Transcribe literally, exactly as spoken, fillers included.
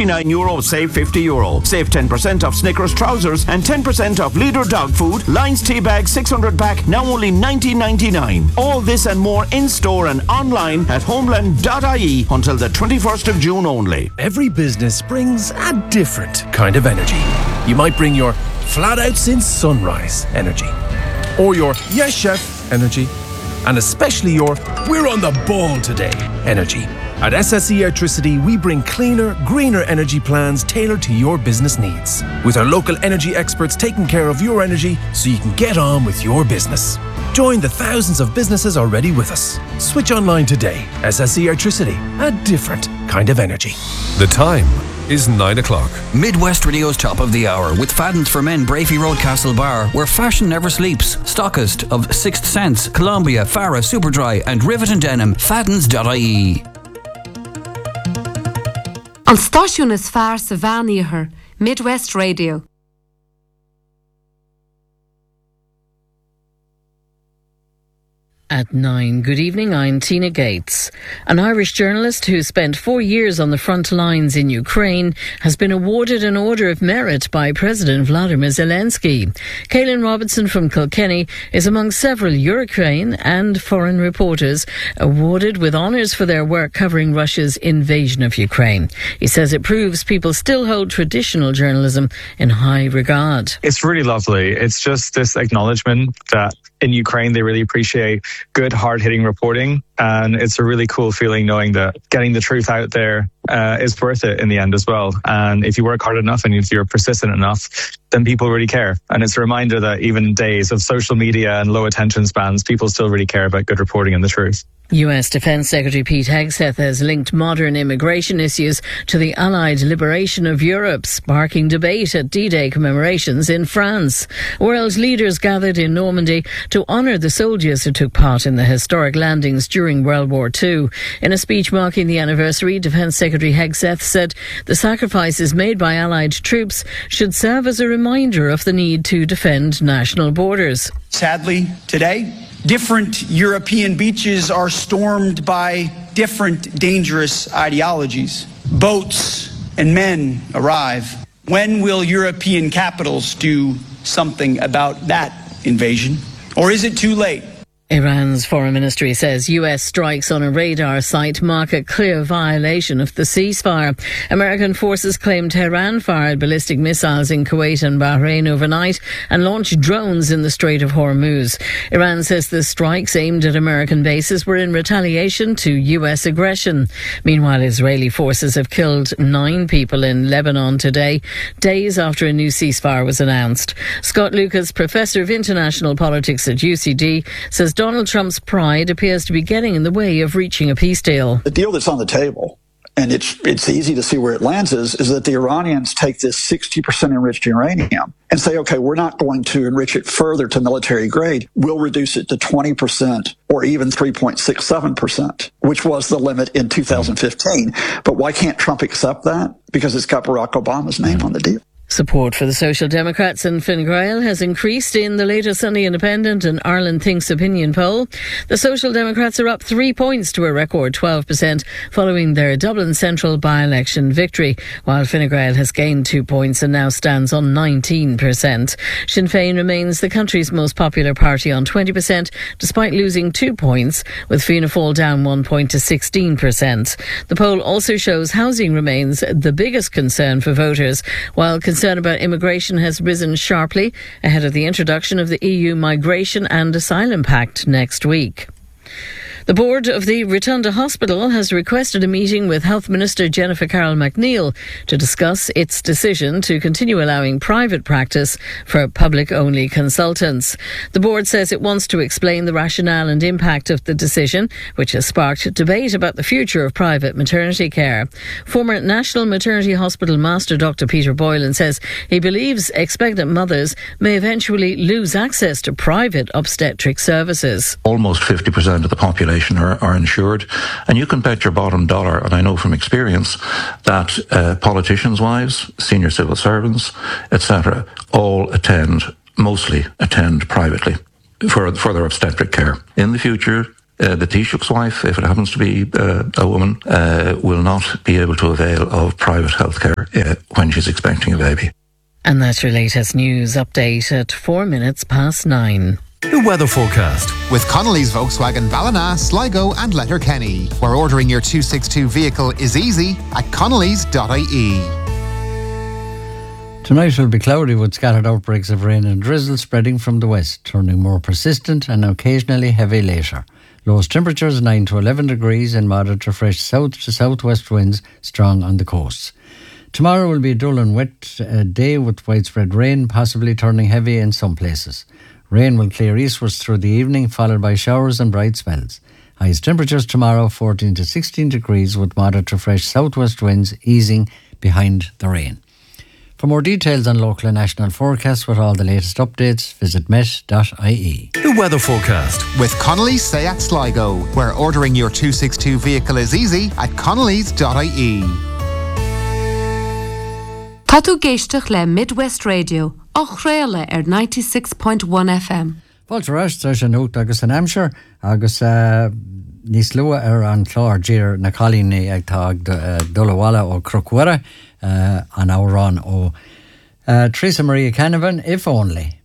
forty-nine euro, save fifty euro. Save ten percent off Snickers trousers and ten percent off Leader dog food. Lions tea bag six hundred pack, now only nineteen ninety-nine. All this and more in store and online at homeland dot I E until the twenty-first of June only. Every business brings a different kind of energy. You might bring your flat out since sunrise energy, or your yes chef energy, and especially your we're on the ball today energy. At S S E Electricity, we bring cleaner, greener energy plans tailored to your business needs, with our local energy experts taking care of your energy so you can get on with your business. Join the thousands of businesses already with us. Switch online today. S S E Electricity, a different kind of energy. The time is nine o'clock. Midwest Radio's Top of the Hour with Fadden's for Men, Brafey Road, Castlebar, where fashion never sleeps. Stockist of Sixth Sense, Columbia, Farah, Superdry and Rivet and Denim. Faddens dot I E. An stáisiún is fearr sa bhean Midwest Radio. At nine, good evening, I'm Tina Gates. An Irish journalist who spent four years on the front lines in Ukraine has been awarded an Order of Merit by President Vladimir Zelensky. Caelan Robinson from Kilkenny is among several Ukraine and foreign reporters awarded with honours for their work covering Russia's invasion of Ukraine. He says it proves people still hold traditional journalism in high regard. It's really lovely. It's just this acknowledgement that in Ukraine they really appreciate good, hard-hitting reporting, and it's a really cool feeling knowing that getting the truth out there uh, is worth it in the end as well. And if you work hard enough and if you're persistent enough, then people really care. And it's a reminder that even in days of social media and low attention spans, people still really care about good reporting and the truth. U S Defence Secretary Pete Hegseth has linked modern immigration issues to the Allied liberation of Europe, sparking debate at D-Day commemorations in France. World leaders gathered in Normandy to honour the soldiers who took part in the historic landings during World War Two. In a speech marking the anniversary, Defence Secretary Hegseth said the sacrifices made by Allied troops should serve as a reminder of the need to defend national borders. Sadly, today, different European beaches are stormed by different dangerous ideologies. Boats and men arrive. When will European capitals do something about that invasion? Or is it too late? Iran's foreign ministry says U S strikes on a radar site mark a clear violation of the ceasefire. American forces claim Tehran fired ballistic missiles in Kuwait and Bahrain overnight and launched drones in the Strait of Hormuz. Iran says the strikes aimed at American bases were in retaliation to U S aggression. Meanwhile, Israeli forces have killed nine people in Lebanon today, days after a new ceasefire was announced. Scott Lucas, professor of international politics at U C D, says Donald Trump's pride appears to be getting in the way of reaching a peace deal. The deal that's on the table, and it's it's easy to see where it lands, is, is that the Iranians take this sixty percent enriched uranium and say, okay, we're not going to enrich it further to military grade. We'll reduce it to twenty percent or even three point six seven percent, which was the limit in two thousand fifteen. But why can't Trump accept that? Because it's got Barack Obama's name on the deal. Support for the Social Democrats and Fine Gael has increased in the latest Sunday Independent and Ireland Thinks opinion poll. The Social Democrats are up three points to a record twelve percent following their Dublin Central by-election victory, while Fine Gael has gained two points and now stands on nineteen percent. Sinn Féin remains the country's most popular party on twenty percent, despite losing two points, with Fianna Fáil down one point to sixteen percent. The poll also shows housing remains the biggest concern for voters, while concern about immigration has risen sharply ahead of the introduction of the E U Migration and Asylum Pact next week. The board of the Rotunda Hospital has requested a meeting with Health Minister Jennifer Carroll MacNeill to discuss its decision to continue allowing private practice for public-only consultants. The board says it wants to explain the rationale and impact of the decision, which has sparked debate about the future of private maternity care. Former National Maternity Hospital Master Doctor Peter Boylan says he believes expectant mothers may eventually lose access to private obstetric services. Almost fifty percent of the population Are, are insured, and you can bet your bottom dollar, and I know from experience, that uh, politicians' wives, senior civil servants, et cetera, all attend, mostly attend privately for, for their obstetric care. In the future, Uh, the Taoiseach's wife, if it happens to be uh, a woman, uh, will not be able to avail of private healthcare uh, when she's expecting a baby. And that's your latest news update at four minutes past nine. The weather forecast with Connolly's Volkswagen Ballina, Sligo and Letterkenny, where ordering your two sixty-two vehicle is easy at connellys dot I E. Tonight will be cloudy with scattered outbreaks of rain and drizzle spreading from the west, turning more persistent and occasionally heavy later. Lowest temperatures nine to eleven degrees and moderate to fresh south to southwest winds strong on the coasts. Tomorrow will be a dull and wet uh, day with widespread rain, possibly turning heavy in some places. Rain will clear eastwards through the evening, followed by showers and bright spells. Highest temperatures tomorrow fourteen to sixteen degrees with moderate to fresh southwest winds easing behind the rain. For more details on local and national forecasts with all the latest updates, visit met dot I E. The weather forecast with Connolly's Seat Sligo, where ordering your two sixty-two vehicle is easy at connellys dot I E. Tá tú géisteach le Midwest Radio, á chréile ar ninety-six point one F M. Fáilte tá sé nót agus an Hampshire agus uh, níos lua ar an chlár dír na chalíní ag tá uh, dulhwala ó Crochmhaire uh, an árán ó uh, Teresa Maria Canavan, if only.